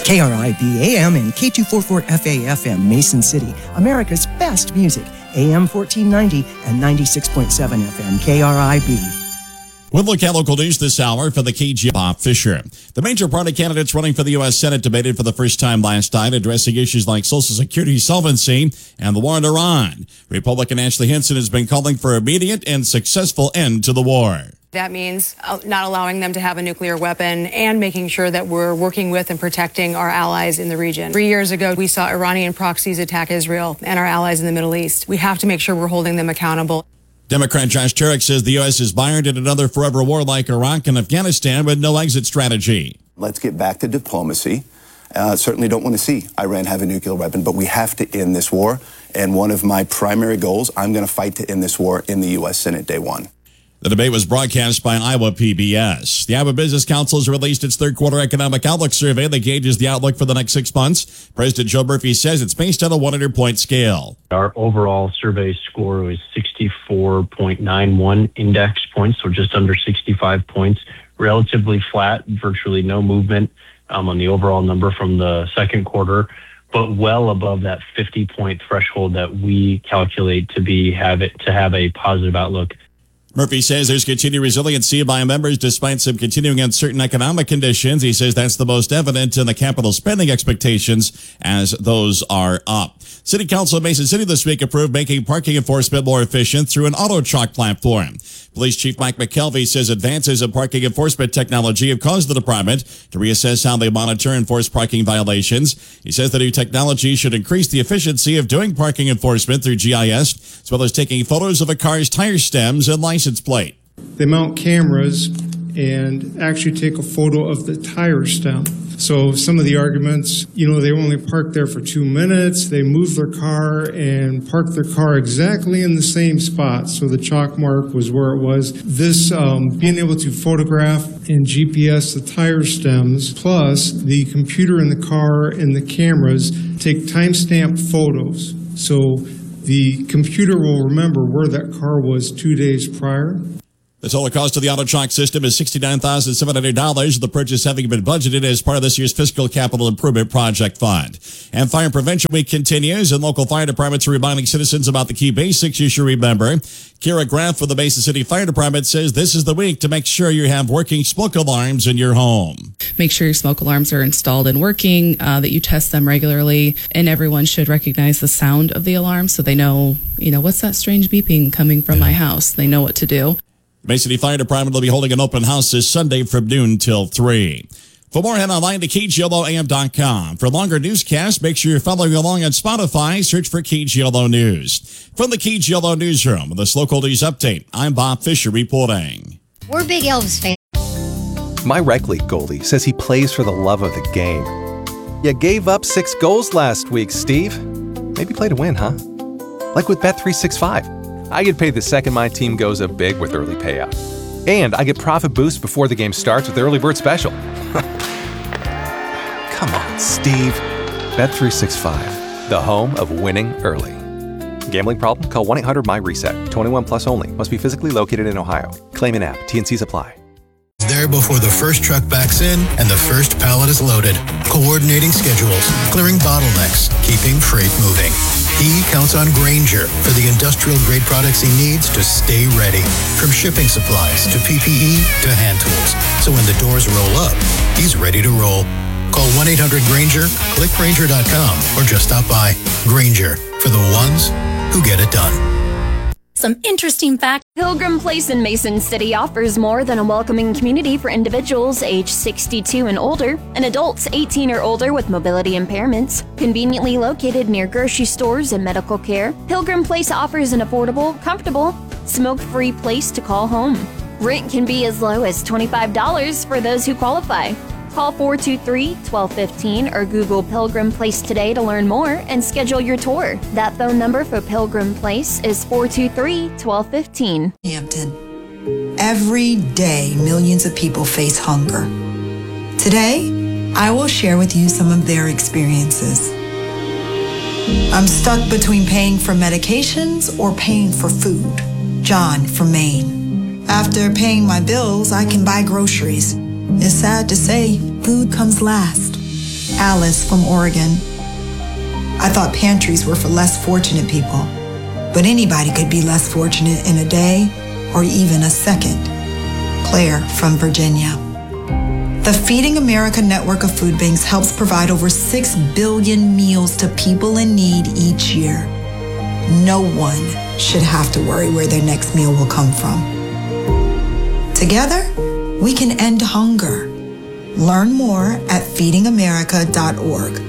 KRIB AM and K244FA FM, Mason City, America's best music, AM 1490 and 96.7 FM, KRIB. We'll look at local news this hour for the KG Bob Fisher. The major party candidates running for the U.S. Senate debated for the first time last night, addressing issues like Social Security solvency and the war in Iran. Republican Ashley Hinson has been calling for immediate and successful end to the war. That means not allowing them to have a nuclear weapon and making sure that we're working with and protecting our allies in the region. 3 years ago, we saw Iranian proxies attack Israel and our allies in the Middle East. We have to make sure we're holding them accountable. Democrat Josh Tarek says the U.S. is mired in another forever war like Iraq and Afghanistan with no exit strategy. Let's get back to diplomacy. Certainly don't want to see Iran have a nuclear weapon, but we have to end this war. And one of my primary goals, I'm going to fight to end this war in the U.S. Senate day one. The debate was broadcast by Iowa PBS. The Iowa Business Council has released its third quarter economic outlook survey that gauges the outlook for the next 6 months. President Joe Murphy says it's based on a 100-point scale. Our overall survey score was 64.91 index points, so just under 65 points. Relatively flat, virtually no movement on the overall number from the second quarter, but well above that 50-point threshold that we calculate to have a positive outlook. Murphy says there's continued resiliency by members despite some continuing uncertain economic conditions. He says that's the most evident in the capital spending expectations as those are up. City Council of Mason City this week approved making parking enforcement more efficient through an auto chalk platform. Police Chief Mike McKelvey says advances in parking enforcement technology have caused the department to reassess how they monitor and enforce parking violations. He says the new technology should increase the efficiency of doing parking enforcement through GIS, as well as taking photos of a car's tire stems and license plate. They mount cameras and actually take a photo of the tire stem. So some of the arguments, they only park there for 2 minutes, they move their car and park their car exactly in the same spot. So the chalk mark was where it was. This being able to photograph and GPS the tire stems, plus the computer in the car and the cameras take timestamp photos. So the computer will remember where that car was 2 days prior. The total cost of the auto chalk system is $69,700, the purchase having been budgeted as part of this year's Fiscal Capital Improvement Project Fund. And Fire Prevention Week continues, and local fire departments are reminding citizens about the key basics you should remember. Kira Graff from the Mason City Fire Department says this is the week to make sure you have working smoke alarms in your home. Make sure your smoke alarms are installed and working, that you test them regularly, and everyone should recognize the sound of the alarm so they know, what's that strange beeping coming from my house? They know what to do. Mason City Fire Department will be holding an open house this Sunday from noon till 3. For more, head online to KGLOAM.com. For longer newscasts, make sure you're following along on Spotify. Search for KGLO News. From the KGLO Newsroom, with this local news update, I'm Bob Fisher reporting. We're big Elvis fans. My rec league goalie says he plays for the love of the game. You gave up 6 goals last week, Steve. Maybe play to win, huh? Like with Bet365. I get paid the second my team goes up big with early payout. And I get profit boost before the game starts with the early bird special. Come on, Steve. Bet365, the home of winning early. Gambling problem? Call 1-800-MY-RESET. 21 plus only. Must be physically located in Ohio. Claim in app. T&Cs apply. There before the first truck backs in and the first pallet is loaded. Coordinating schedules, clearing bottlenecks, keeping freight moving. He counts on Grainger for the industrial-grade products he needs to stay ready. From shipping supplies to PPE to hand tools. So when the doors roll up, he's ready to roll. Call 1-800-GRAINGER, click Grainger.com, or just stop by. Grainger, for the ones who get it done. Some interesting facts. Pilgrim Place in Mason City offers more than a welcoming community for individuals age 62 and older and adults 18 or older with mobility impairments. Conveniently located near grocery stores and medical care, Pilgrim Place offers an affordable, comfortable, smoke-free place to call home. Rent can be as low as $25 for those who qualify. Call 423-1215 or Google Pilgrim Place today to learn more and schedule your tour. That phone number for Pilgrim Place is 423-1215. Hampton. Every day, millions of people face hunger. Today, I will share with you some of their experiences. I'm stuck between paying for medications or paying for food. John from Maine. After paying my bills, I can buy groceries. It's sad to say, food comes last. Alice from Oregon. I thought pantries were for less fortunate people, but anybody could be less fortunate in a day or even a second. Claire from Virginia. The Feeding America network of food banks helps provide over 6 billion meals to people in need each year. No one should have to worry where their next meal will come from. Together, we can end hunger. Learn more at feedingamerica.org.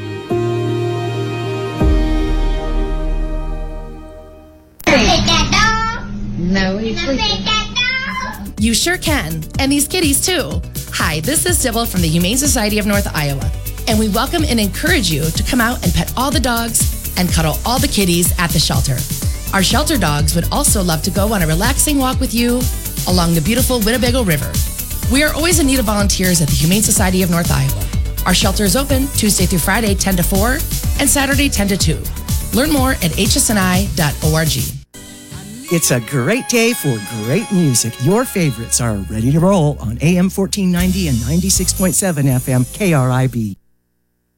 No, he's sleeping. You sure can. And these kitties, too. Hi, this is Sybil from the Humane Society of North Iowa. And we welcome and encourage you to come out and pet all the dogs and cuddle all the kitties at the shelter. Our shelter dogs would also love to go on a relaxing walk with you along the beautiful Winnebago River. We are always in need of volunteers at the Humane Society of North Iowa. Our shelter is open Tuesday through Friday, 10 to 4, and Saturday, 10 to 2. Learn more at hsni.org. It's a great day for great music. Your favorites are ready to roll on AM 1490 and 96.7 FM KRIB.